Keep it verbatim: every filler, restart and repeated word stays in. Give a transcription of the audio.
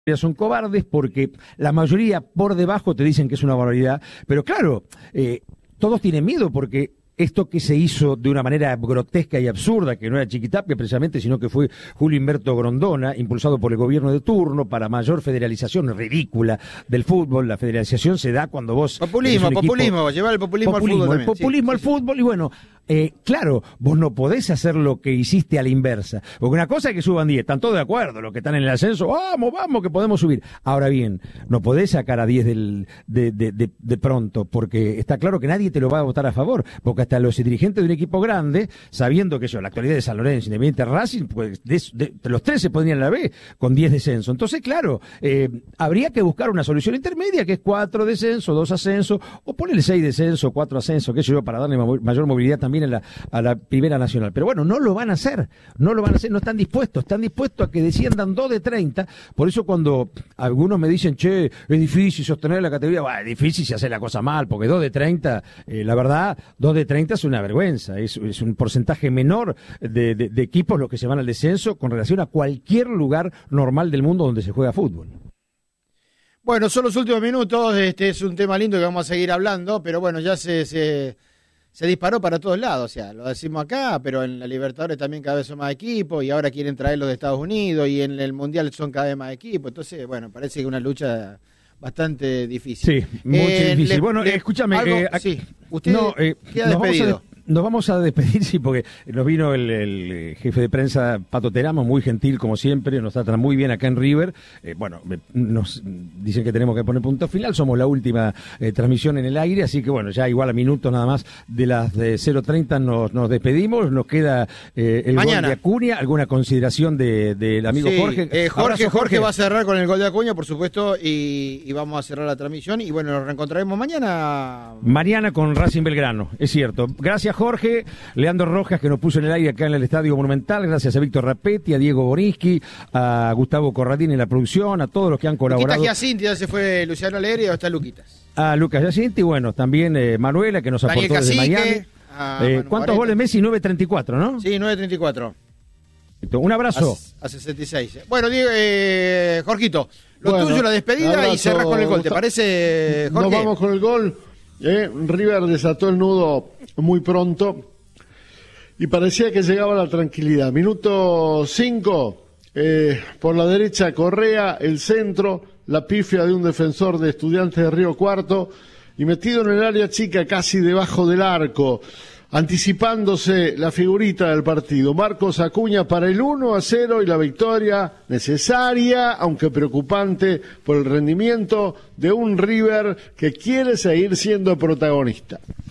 son cobardes porque la mayoría por debajo te dicen que es una barbaridad, pero claro, eh, todos tienen miedo porque esto que se hizo de una manera grotesca y absurda, que no era Chiquitapia precisamente, sino que fue Julio Humberto Grondona, impulsado por el gobierno de turno para mayor federalización ridícula del fútbol. La federalización se da cuando vos... Populismo, populismo, llevar el populismo, populismo al fútbol el también. populismo sí, al sí, fútbol y bueno... Eh, claro, vos no podés hacer lo que hiciste a la inversa. Porque una cosa es que suban diez, están todos de acuerdo, los que están en el ascenso, vamos, vamos, que podemos subir. Ahora bien, no podés sacar a diez del, de, de, de, de pronto, porque está claro que nadie te lo va a votar a favor, porque hasta los dirigentes de un equipo grande, sabiendo que eso, la actualidad de San Lorenzo, Independiente, Racing, pues de, de, de los tres se podrían a la B con diez descensos. Entonces, claro, eh, habría que buscar una solución intermedia, que es cuatro descensos, dos ascensos, o ponerle seis descensos, cuatro ascensos, qué sé yo, para darle mayor movilidad también a la, a la Primera Nacional. Pero bueno, no lo van a hacer, no lo van a hacer, no están dispuestos, están dispuestos a que desciendan dos de treinta. Por eso cuando algunos me dicen, che, es difícil sostener la categoría, bueno, es difícil si hace la cosa mal, porque dos de treinta, eh, la verdad, dos de treinta es una vergüenza, es, es un porcentaje menor de, de, de equipos los que se van al descenso con relación a cualquier lugar normal del mundo donde se juega fútbol. Bueno, son los últimos minutos, este es un tema lindo que vamos a seguir hablando, pero bueno, ya se... se... se disparó para todos lados, o sea, lo decimos acá, pero en la Libertadores también cada vez son más equipos y ahora quieren traerlos de Estados Unidos y en el Mundial son cada vez más equipos, entonces, bueno, parece que es una lucha bastante difícil. Sí, muy eh, difícil. Le, bueno, le, escúchame, algo, eh, sí, usted no, eh, queda despedido. Nos vamos a despedir, sí, porque nos vino el, el jefe de prensa, Pato Teramo, muy gentil como siempre, nos tratan muy bien acá en River. Eh, bueno, nos dicen que tenemos que poner punto final, somos la última eh, transmisión en el aire, así que bueno, ya igual a minutos nada más de las de cero treinta nos, nos despedimos, nos queda eh, el Mañana. gol de Acuña, alguna consideración del de, de amigo sí, Jorge. Eh, Jorge, Jorge. Jorge va a cerrar con el gol de Acuña, por supuesto, y, y vamos a cerrar la transmisión y bueno, nos reencontraremos mañana. Mañana con Racing Belgrano, es cierto. Gracias Jorge, Leandro Rojas que nos puso en el aire acá en el Estadio Monumental, gracias a Víctor Rapetti, a Diego Borinsky, a Gustavo Corradini en la producción, a todos los que han colaborado. Luquitas Giacinti, ya se fue Luciano Alegre y ahora está Luquitas. A Lucas Giacinti, bueno, también eh, Manuela que nos Daniel aportó desde Cacique, Miami. Eh, ¿Cuántos goles Messi? nueve treinta y cuatro, ¿no? Sí, nueve treinta y cuatro. Un abrazo. A, a sesenta y seis. Bueno, Diego, eh, Jorgito, lo bueno, tuyo, la despedida abrazo, y cerrás con el gol. ¿Te parece, Jorge? Nos vamos con el gol. Eh, River desató el nudo muy pronto y parecía que llegaba la tranquilidad. Minuto cinco, eh, por la derecha Correa, el centro, la pifia de un defensor de Estudiantes de Río Cuarto y metido en el área chica casi debajo del arco, anticipándose la figurita del partido. Marcos Acuña para el uno a cero y la victoria necesaria, aunque preocupante por el rendimiento de un River que quiere seguir siendo protagonista.